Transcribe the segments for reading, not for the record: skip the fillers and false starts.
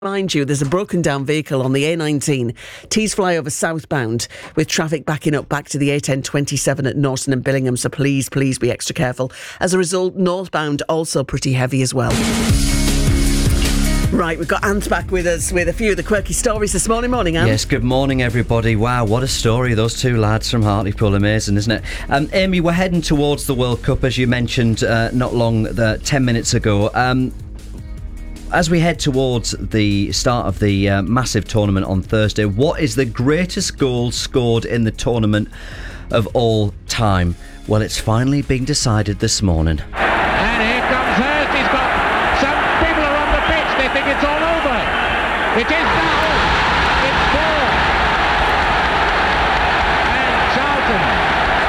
Behind you, there's a broken down vehicle on the A19, Tees flyover southbound, with traffic backing up back to the A1027 at Norton and Billingham, so please be extra careful. As a result, northbound also pretty heavy as well. Right, we've got Ant back with us with a few of the quirky stories this morning. Morning, Ant. Yes, good morning, everybody. Wow, what a story. Those two lads from Hartlepool, amazing, isn't it? Amy, we're heading towards the World Cup, as you mentioned not long, 10 minutes ago. As we head towards the start of the massive tournament on Thursday, what is the greatest goal scored in the tournament of all time? Well, it's finally been decided this morning. And here comes Hurst. He's got some people are on the pitch. They think it's all over. It is now. It's 4. And Charlton.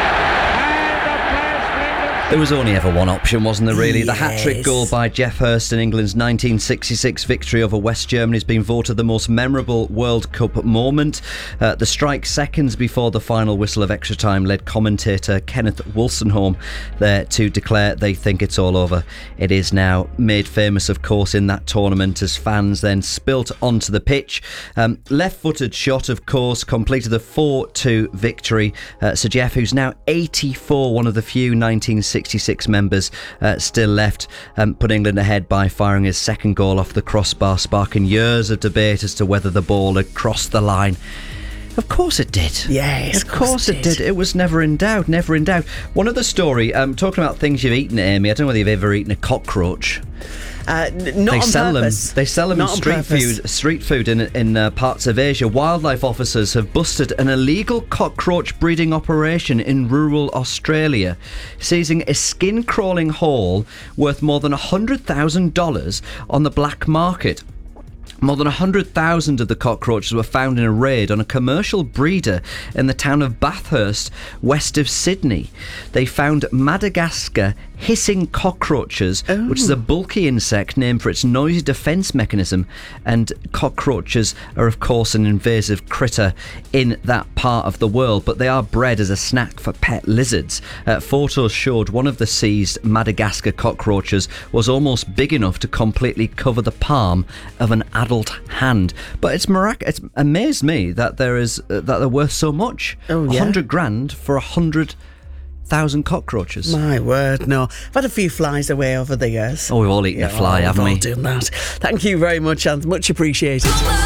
There was only ever one option, wasn't there, really? Yes. The hat-trick goal by Geoff Hurst in England's 1966 victory over West Germany has been voted the most memorable World Cup moment. The strike seconds before the final whistle of extra time led commentator Kenneth Wolstenholme there to declare they think it's all over. It is now made famous, of course, in that tournament as fans then spilt onto the pitch. Left-footed shot, of course, completed a 4-2 victory. Sir Geoff, who's now 84, one of the few 1966 members still left, put England ahead by firing his second goal off the crossbar, sparking years of debate as to whether the ball had crossed the line. Of course it did. Yes, of course it did. It was never in doubt, never in doubt. One other story, talking about things you've eaten, Amy, I don't know whether you've ever eaten a cockroach. Not on purpose. They sell them in street food in parts of Asia. Wildlife officers have busted an illegal cockroach breeding operation in rural Australia, seizing a skin-crawling haul worth more than $100,000 on the black market. More than 100,000 of the cockroaches were found in a raid on a commercial breeder in the town of Bathurst, west of Sydney. They found Madagascar hissing cockroaches, which is a bulky insect named for its noisy defence mechanism. And cockroaches are, of course, an invasive critter in that part of the world, but they are bred as a snack for pet lizards. Photos showed one of the seized Madagascar cockroaches was almost big enough to completely cover the palm of an adult hand. But it's amazed me that they're worth so much. 100 grand for 100,000 cockroaches. My word, no. I've had a few flies away over the years. Oh, we've all eaten a fly, haven't we? We've all done that. Thank you very much, and much appreciated.